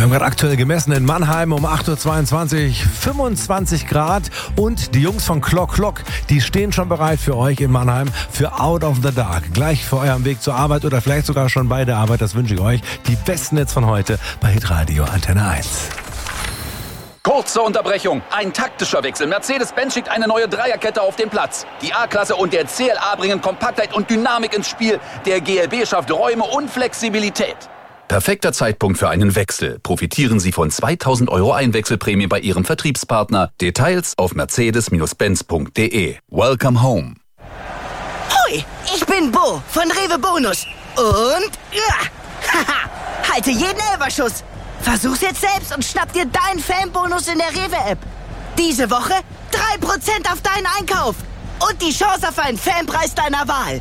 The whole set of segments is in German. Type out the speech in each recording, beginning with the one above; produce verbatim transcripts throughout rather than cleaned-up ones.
haben gerade aktuell gemessen in Mannheim um acht Uhr zweiundzwanzig, fünfundzwanzig Grad. Und die Jungs von Clock Clock, die stehen schon bereit für euch in Mannheim für Out of the Dark. Gleich vor eurem Weg zur Arbeit oder vielleicht sogar schon bei der Arbeit, das wünsche ich euch. Die besten Hits von heute bei Hitradio Antenne eins. Kurze Unterbrechung. Ein taktischer Wechsel. Mercedes-Benz schickt eine neue Dreierkette auf den Platz. Die A-Klasse und der C L A bringen Kompaktheit und Dynamik ins Spiel. Der G L B schafft Räume und Flexibilität. Perfekter Zeitpunkt für einen Wechsel. Profitieren Sie von zweitausend Euro Einwechselprämie bei Ihrem Vertriebspartner. Details auf mercedes Benz punkt de. Welcome home. Hoi, ich bin Bo von Rewe Bonus. Und ja, haha, halte jeden Elferschuss. Versuch's jetzt selbst und schnapp dir deinen Fanbonus in der Rewe-App. Diese Woche drei Prozent auf deinen Einkauf. Und die Chance auf einen Fanpreis deiner Wahl.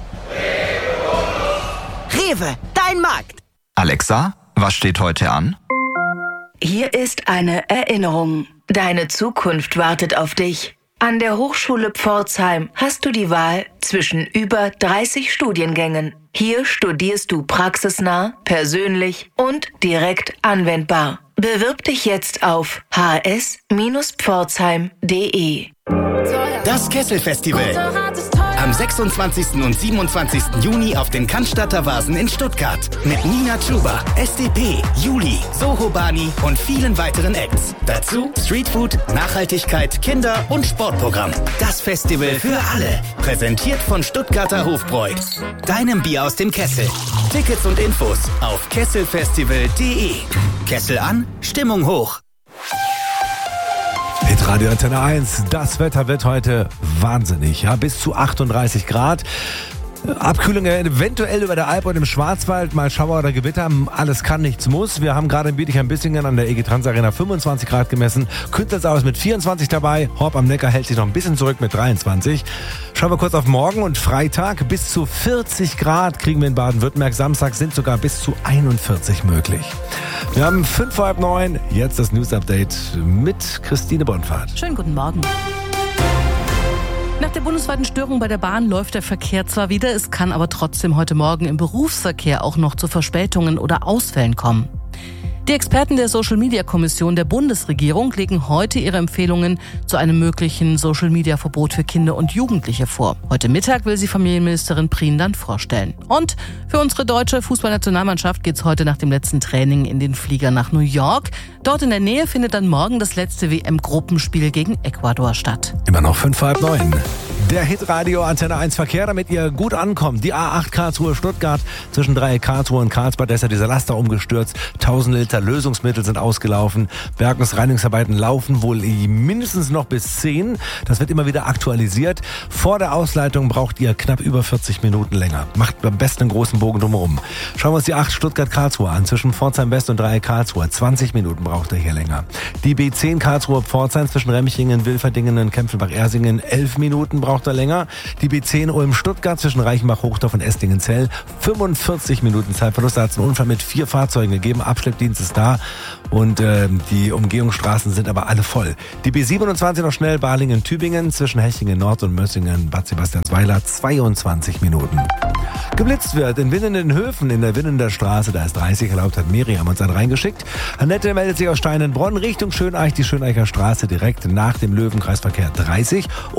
Rewe, dein Markt. Alexa, was steht heute an? Hier ist eine Erinnerung. Deine Zukunft wartet auf dich. An der Hochschule Pforzheim hast du die Wahl zwischen über dreißig Studiengängen. Hier studierst du praxisnah, persönlich und direkt anwendbar. Bewirb dich jetzt auf h s Pforzheim punkt de. Das Kessel-Festival. Am sechsundzwanzigsten und siebenundzwanzigsten Juni auf den Cannstatter Vasen in Stuttgart. Mit Nina Chuba, S D P, Juli, Soho Bani und vielen weiteren Acts. Dazu Streetfood, Nachhaltigkeit, Kinder- und Sportprogramm. Das Festival für alle. Präsentiert von Stuttgarter Hofbräu. Deinem Bier aus dem Kessel. Tickets und Infos auf kesselfestival punkt de. Kessel an, Stimmung hoch. Hitradio Antenne eins, das Wetter wird heute wahnsinnig, ja, bis zu achtunddreißig Grad. Abkühlung eventuell über der Alp und im Schwarzwald, mal Schauer oder Gewitter, alles kann, nichts muss. Wir haben gerade in Bietigheim-Bissingen an der E G Trans Arena fünfundzwanzig Grad gemessen, Künzelsau ist mit vierundzwanzig dabei, Horb am Neckar hält sich noch ein bisschen zurück mit dreiundzwanzig. Schauen wir kurz auf morgen und Freitag, bis zu vierzig Grad kriegen wir in Baden-Württemberg, Samstag sind sogar bis zu einundvierzig möglich. Wir haben fünf vor halb neun, jetzt das News-Update mit Christine Bonfahrt. Schönen guten Morgen. Nach der bundesweiten Störung bei der Bahn läuft der Verkehr zwar wieder, es kann aber trotzdem heute Morgen im Berufsverkehr auch noch zu Verspätungen oder Ausfällen kommen. Die Experten der Social-Media-Kommission der Bundesregierung legen heute ihre Empfehlungen zu einem möglichen Social-Media-Verbot für Kinder und Jugendliche vor. Heute Mittag will sie Familienministerin Prien dann vorstellen. Und für unsere deutsche Fußballnationalmannschaft geht's heute nach dem letzten Training in den Flieger nach New York. Dort in der Nähe findet dann morgen das letzte W M-Gruppenspiel gegen Ecuador statt. Immer noch fünf vor halb neun. Der Hitradio Antenne eins Verkehr, damit ihr gut ankommt. Die A acht Karlsruhe Stuttgart zwischen Dreieck Karlsruhe und Karlsbad, da ist ja dieser Laster umgestürzt. tausend Liter Lösungsmittel sind ausgelaufen. Bergungsreinigungsarbeiten laufen wohl mindestens noch bis zehn. Das wird immer wieder aktualisiert. Vor der Ausleitung braucht ihr knapp über vierzig Minuten länger. Macht am besten einen großen Bogen drumherum. Schauen wir uns die acht Stuttgart-Karlsruhe an. Zwischen Pforzheim West und Dreieck Karlsruhe. zwanzig Minuten braucht ihr hier länger. Die B zehn Karlsruhe Pforzheim zwischen Remchingen, Wilferdingen und Kempfenbach-Ersingen. elf Minuten braucht er länger. Die B zehn Ulm-Stuttgart zwischen Reichenbach-Hochdorf und Esslingen-Zell. fünfundvierzig Minuten Zeitverlust. Da hat es einen Unfall mit vier Fahrzeugen gegeben. Abschleppdienst ist da und äh, die Umgehungsstraßen sind aber alle voll. Die B siebenundzwanzig noch schnell, Balingen-Tübingen zwischen Hechingen Nord und Mössingen, Bad Sebastiansweiler, zweiundzwanzig Minuten. Geblitzt wird in Winnenden-Höfen in der Winnender Straße, da ist dreißig erlaubt, hat Miriam uns dann reingeschickt. Annette meldet sich aus Steinenbronn Richtung Schöneich, die Schöneicher Straße direkt nach dem Löwenkreisverkehr dreißig.